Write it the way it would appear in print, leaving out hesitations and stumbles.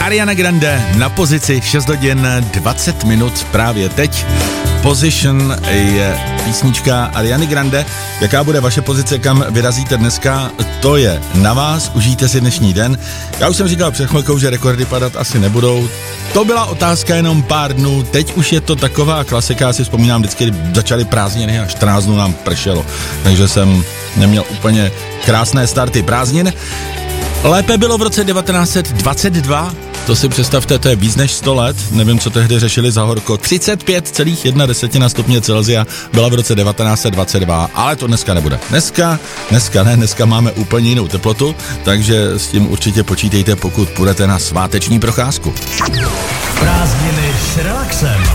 Ariana Grande na pozici 6 hodin 20 minut právě teď. Position je písnička Ariany Grande. Jaká bude vaše pozice, kam vyrazíte dneska, to je na vás, užijte si dnešní den. Já už jsem říkal před chvilkou, že rekordy padat asi nebudou. To byla otázka jenom pár dnů, teď už je to taková klasika, já si vzpomínám vždycky, kdy začaly prázdniny a 14 dnů nám pršelo, takže jsem neměl úplně krásné starty prázdnin. Lépe bylo v roce 1922, to si představte, to je víc než 100 let, nevím, co tehdy řešili za horko, 35,1 stupně Celsia byla v roce 1922, ale to dneska nebude. Dneska máme úplně jinou teplotu, takže s tím určitě počítejte, pokud půjdete na sváteční procházku. Prázdniny s relaxem.